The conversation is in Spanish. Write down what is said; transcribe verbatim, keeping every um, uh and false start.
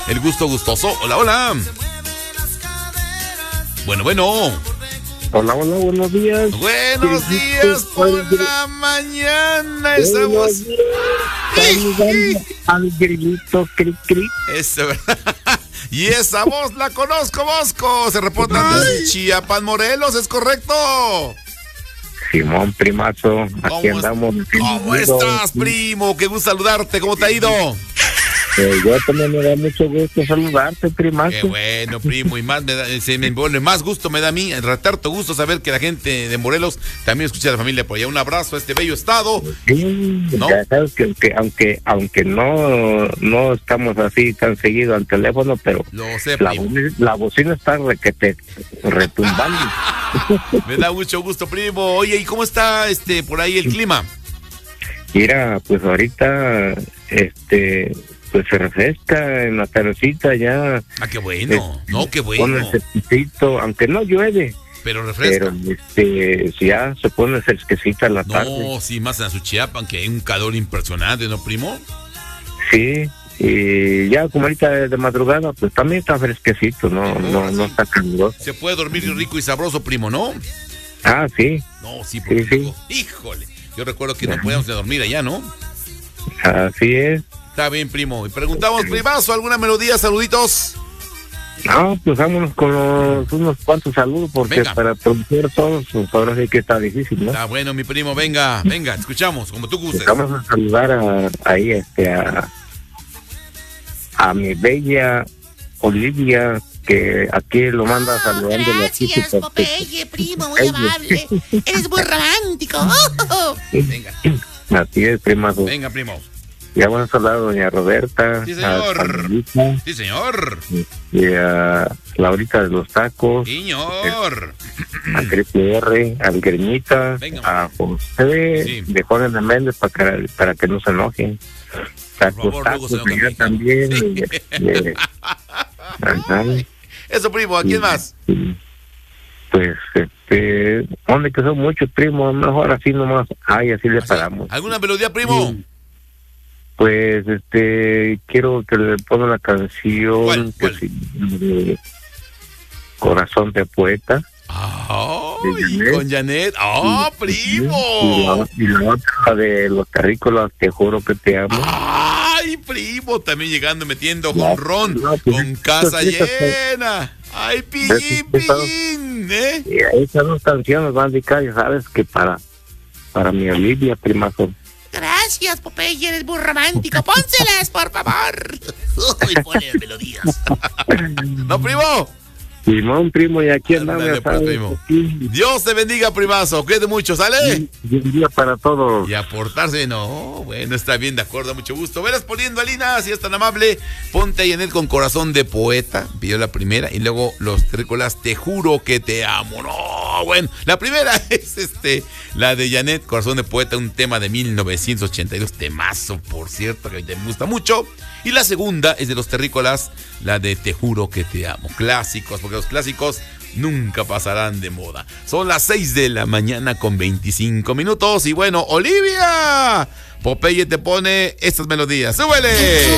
el gusto gustoso. Hola, hola. Bueno, bueno. Hola, hola, buenos días. Buenos días por la mañana. Esa voz. Al grillito, cri, cri. Eso, y esa voz la conozco, Bosco. Se reporta desde Chiapas, Morelos, ¿es correcto? Simón, primazo, aquí andamos. ¿Cómo estás, primo? Qué gusto saludarte, ¿cómo te ha ido? Eh, yo también me da mucho gusto saludarte, primazo. Qué bueno, primo, y más me da, se me envuelve, más gusto me da a mí, el retarto gusto saber que la gente de Morelos también escucha a la familia por allá. Un abrazo a este bello estado. Sí, ¿no? Ya sabes que, que aunque aunque no no estamos así tan seguido al teléfono, pero Lo sé, la, primo. bocina, la bocina está requete, retumbando. Me da mucho gusto, primo. Oye, ¿y cómo está este por ahí el clima? Mira, pues ahorita este pues se refresca en la tardecita ya. Ah, qué bueno. Eh, no, qué bueno. Pone el cepillito, aunque no llueve. Pero refresca. Pero este, si ya se pone fresquecita la no, tarde. No, sí, más en Azuchiapan, que hay un calor impresionante, ¿no, primo? Sí, y ya como ahorita de madrugada, pues también está fresquecito, no, no, no, no está caluroso. Se puede dormir rico y sabroso, primo, ¿no? Ah, sí. No, sí, porque sí, digo, sí. híjole, yo recuerdo que no podíamos dormir allá, ¿no? Así es. Está bien, primo. Y preguntamos, primazo, ¿alguna melodía? Saluditos. No, pues vámonos con los, unos cuantos saludos, porque venga. Para producir todos, pues ahora sí que está difícil, ¿no? Está bueno, mi primo, venga, venga, escuchamos, como tú gustes. Vamos a saludar a, ahí, este, a, a mi bella Olivia, que aquí lo manda oh, saludando. Gracias, Popeye, primo, muy amable. Eres muy romántico. Oh. Venga. Así es, primazo. Venga, primo. Ya vamos a hablar a doña Roberta. Sí, señor. Sí, señor. Y a Laurita de los Tacos. Señor. A Cristi R, al Greñita, venga, a José, sí. De Juan de Méndez, para que, para que no se enojen. Tacos, favor, tacos, se también. Sí. Y, y, Eso, primo, ¿a quién más? Pues, este, donde que son muchos primos, mejor así nomás, ay, así le paramos. ¿Alguna melodía, primo? Sí. Pues, este, quiero que le ponga la canción ¿Cuál, cuál? Que sí, de Corazón de Poeta. Oh, de con Janet. ¡Oh, primo! Y la, y la otra de Los Terrícolas, Te Juro Que Te Amo. ¡Ay, primo! También llegando, metiendo jonrón, no, pues, con casa llena. ¡Ay, pillín, pillín! ¿Eh? Y esas dos canciones van a dedicar, ya sabes, que para, para mi Olivia, primazo. Gracias, Popeye, eres muy romántico. Pónselas, por favor. Uy, ponle melodías. No, primo. Simón, primo, y aquí andamos. Pues, primo. Dios te bendiga, primazo. Cuídate mucho, ¿sale? Buen día para todos. Y aportarse, no. Bueno, está bien, de acuerdo, mucho gusto. Verás poniendo, Alina, si es tan amable. Ponte a Janet con Corazón de Poeta. Pidió la primera. Y luego Los Terrícolas, Te Juro Que Te Amo. No, bueno. La primera es este, la de Janet, Corazón de Poeta, un tema de mil novecientos ochenta y dos. Temazo, por cierto, que a mí me gusta mucho. Y la segunda es de Los Terrícolas, la de Te Juro Que Te Amo. Clásicos, porque los clásicos nunca pasarán de moda. Son las seis de la mañana con veinticinco minutos. Y bueno, Olivia, Popeye te pone estas melodías. ¡Súbele!